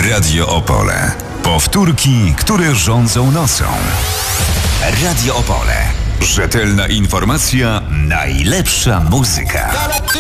Radio Opole. Powtórki, które rządzą nocą. Radio Opole. Rzetelna informacja, najlepsza muzyka.